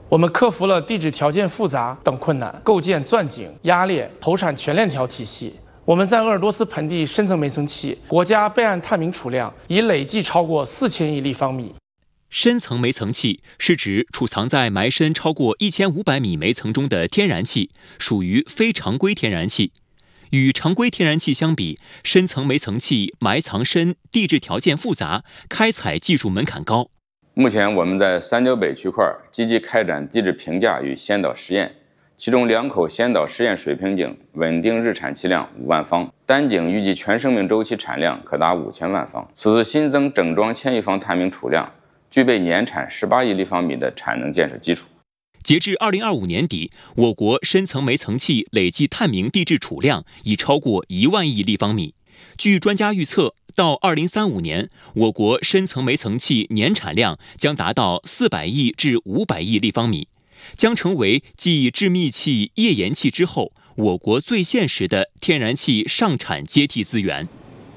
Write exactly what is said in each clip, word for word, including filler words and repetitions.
我们克服了地质条件复杂等困难，构建钻井、压裂、投产全链条体系。我们在鄂尔多斯盆地深层煤层气国家备案探明储量已累计超过四千亿立方米。 深层煤层气是指储藏在埋深超过一千五百米煤层中的天然气，属于非常规天然气。与常规天然气相比，深层煤层气埋藏深，地质条件复杂，开采技术门槛高。 目前我们在三角北区块积极开展地质评价与先导实验，其中两口先导实验水平井稳定日产气量五万方，单井预计全生命周期产量可达五千万方。此次新增整装千亿方探明储量，具备年产十八亿立方米的产能建设基础。 截至二零二五年底，我国深层煤层气累计探明地质储量已超过一万亿立方米。据专家预测，到二零三五年，我国深层煤层气年产量将达到四百亿至五百亿立方米，将成为继制密气、页岩气之后，我国最现实的天然气上产接替资源。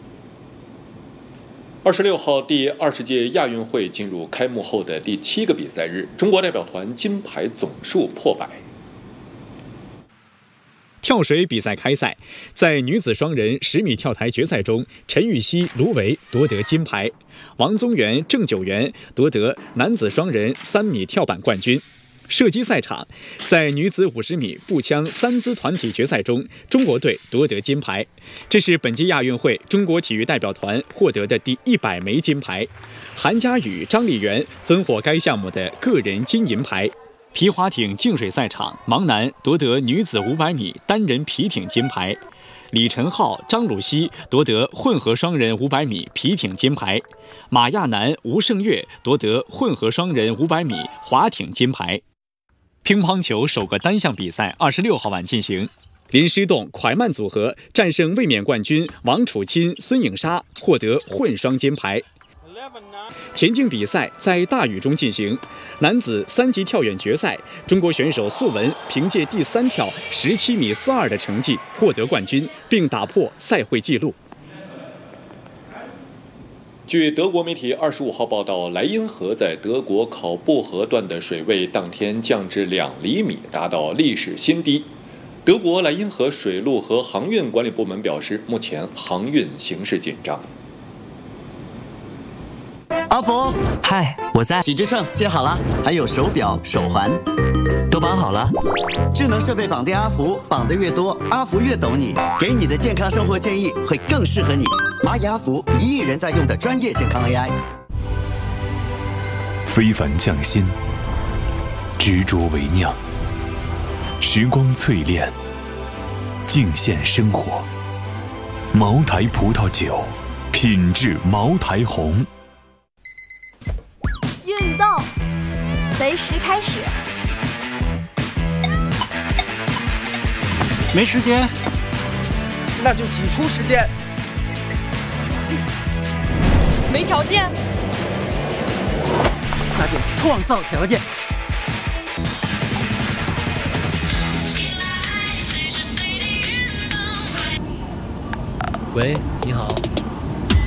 二十六号，第二十届亚运会进入开幕后的第七个比赛日，中国代表团金牌总数破百。 跳水比赛开赛，在女子双人十米跳台决赛中，陈芋汐、卢维夺得金牌，王宗源、郑九元夺得男子双人三米跳板冠军。射击赛场，在女子五十米步枪三姿团体决赛中，中国队夺得金牌，这是本届亚运会中国体育代表团获得的第一百枚金牌。韩佳宇、张丽媛分获该项目的个人金银牌。皮划艇净水赛场，盲男夺得女子五百米单人皮艇金牌，李晨浩、张鲁熙夺得混合双人五百米皮艇金牌，马亚男、吴胜月夺得混合双人五百米划艇金牌。乒乓球首个单项比赛二十六号晚进行，林诗栋蒯曼组合战胜卫冕冠军王楚钦、孙颖莎，获得混双金牌。田径比赛在大雨中进行，男子三级跳远决赛，中国选手素文凭借第三跳十七米四二的成绩获得冠军，并打破赛会纪录。 据德国媒体二十五号报道，莱茵河在德国考布河段的水位当天降至两厘米，达到历史新低。德国莱茵河水路和航运管理部门表示，目前航运形势紧张。 阿福， 嗨，我在。 体脂秤接好了，还有手表、手环， 都绑好了。 智能设备绑定阿福，绑得越多，阿福越懂你，给你的健康生活建议会更适合你。蚂蚁阿福，一亿人在用的专业健康 A I。 非凡匠心，执着为酿，时光淬炼，敬献生活。茅台葡萄酒，品质茅台红。 运动，随时开始。 没时间，那就挤出时间。 没条件， 那就创造条件。 喂，你好。